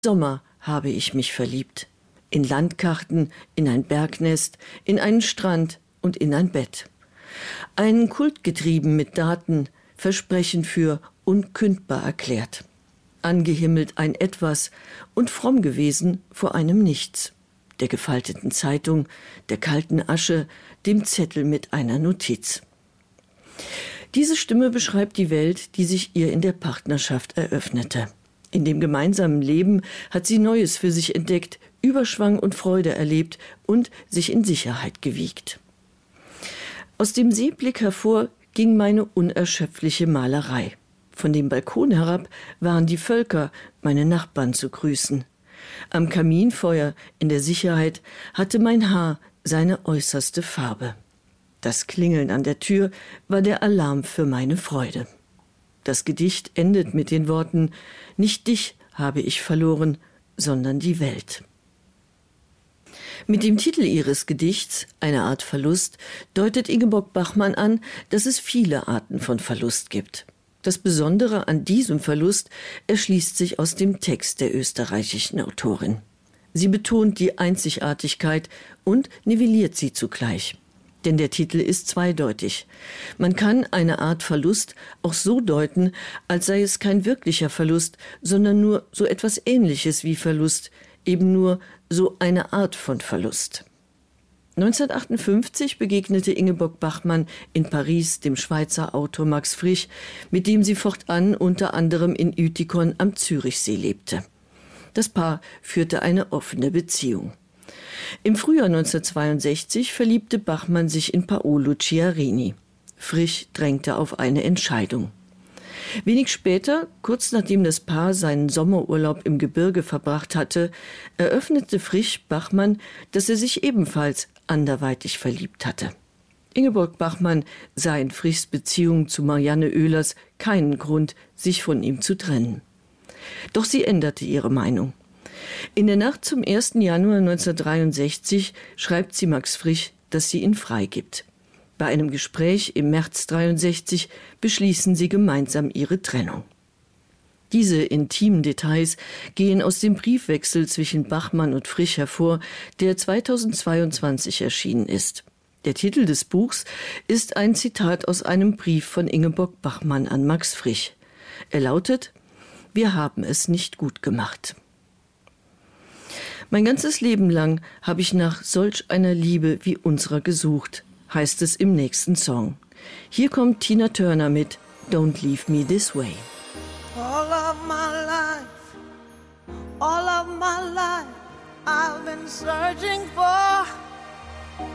Sommer habe ich mich verliebt. In Landkarten, in ein Bergnest, in einen Strand und in ein Bett. Einen Kult getrieben mit Daten, Versprechen für unkündbar erklärt. Angehimmelt ein Etwas und fromm gewesen vor einem Nichts. Der gefalteten Zeitung, der kalten Asche, dem Zettel mit einer Notiz. Diese Stimme beschreibt die Welt, die sich ihr in der Partnerschaft eröffnete. In dem gemeinsamen Leben hat sie Neues für sich entdeckt, Überschwang und Freude erlebt und sich in Sicherheit gewiegt. Aus dem Seeblick hervor ging meine unerschöpfliche Malerei. Von dem Balkon herab waren die Völker, meine Nachbarn zu grüßen. Am Kaminfeuer in der Sicherheit hatte mein Haar seine äußerste Farbe. Das Klingeln an der Tür war der Alarm für meine Freude. Das Gedicht endet mit den Worten: Nicht dich habe ich verloren, sondern die Welt. Mit dem Titel ihres Gedichts, Eine Art Verlust, deutet Ingeborg Bachmann an, dass es viele Arten von Verlust gibt. Das Besondere an diesem Verlust erschließt sich aus dem Text der österreichischen Autorin. Sie betont die Einzigartigkeit und nivelliert sie zugleich. Denn der Titel ist zweideutig. Man kann eine Art Verlust auch so deuten, als sei es kein wirklicher Verlust, sondern nur so etwas Ähnliches wie Verlust, eben nur so eine Art von Verlust. 1958 begegnete Ingeborg Bachmann in Paris dem Schweizer Autor Max Frisch, mit dem sie fortan unter anderem in Uetikon am Zürichsee lebte. Das Paar führte eine offene Beziehung. Im Frühjahr 1962 verliebte Bachmann sich in Paolo Chiarini. Frisch drängte auf eine Entscheidung. Wenig später, kurz nachdem das Paar seinen Sommerurlaub im Gebirge verbracht hatte, eröffnete Frisch Bachmann, dass er sich ebenfalls anderweitig verliebt hatte. Ingeborg Bachmann sah in Frischs Beziehung zu Marianne Oehlers keinen Grund, sich von ihm zu trennen. Doch sie änderte ihre Meinung. In der Nacht zum 1. Januar 1963 schreibt sie Max Frisch, dass sie ihn freigibt. Bei einem Gespräch im März 1963 beschließen sie gemeinsam ihre Trennung. Diese intimen Details gehen aus dem Briefwechsel zwischen Bachmann und Frisch hervor, der 2022 erschienen ist. Der Titel des Buchs ist ein Zitat aus einem Brief von Ingeborg Bachmann an Max Frisch. Er lautet: Wir haben es nicht gut gemacht. Mein ganzes Leben lang habe ich nach solch einer Liebe wie unserer gesucht, heißt es im nächsten Song. Hier kommt Tina Turner mit Don't Leave Me This Way. All of my life, I've been searching for